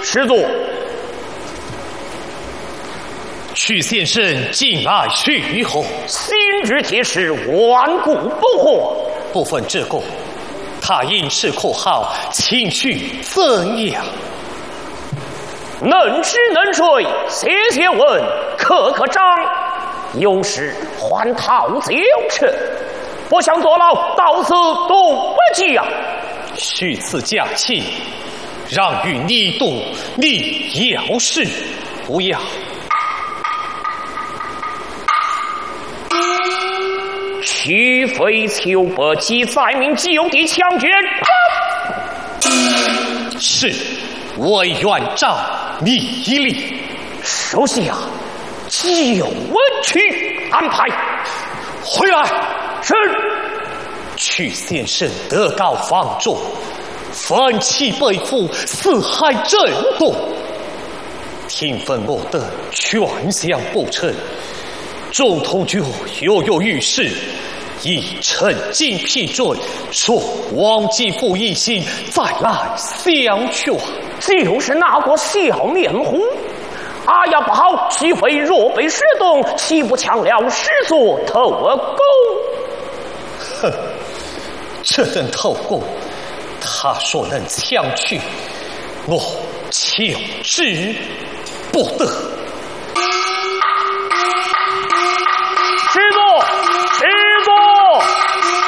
施座。 许先生敬爱许侯， 新之铁石，万古不惑。 不分这个，他因是口号，情绪怎样？ 能吃能睡，写文，刻章，有时还讨教臣。不想坐牢，到此都不讲。 许赐假期，让与你度，你要是不要。 许非求伯及在民就地强决。 是，我愿照你令。 属下就去安排。 回来。 是。 曲先生德高望重，奋起背负，四海震动。听分我等全相不成，众同就犹犹豫事，已趁机批准，说王继父一行再来相劝。 就是那个笑面虎。阿呀不好，许飞若被使动，岂不抢了师所头功？ 哼，这等头功，他说能抢去，我求之不得。